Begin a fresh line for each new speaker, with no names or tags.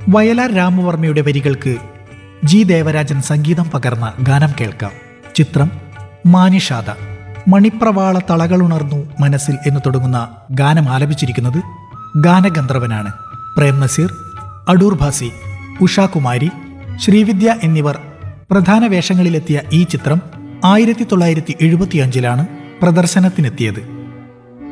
വയലാർ രാമവർമ്മയുടെ വരികൾക്ക് ജി ദേവരാജൻ സംഗീതം പകർന്ന ഗാനം കേൾക്കാം. ചിത്രം മാനിഷാദ. മണിപ്രവാള തളകളുണർന്നു മനസ്സിൽ എന്ന് തുടങ്ങുന്ന ഗാനം ആലപിച്ചിരിക്കുന്നത് ഗാനഗന്ധർവനാണ്. പ്രേം നസീർ, അടൂർ ഭാസി, ഉഷാകുമാരി, ശ്രീവിദ്യ എന്നിവർ പ്രധാന വേഷങ്ങളിലെത്തിയ ഈ ചിത്രം 1975 പ്രദർശനത്തിനെത്തിയത്.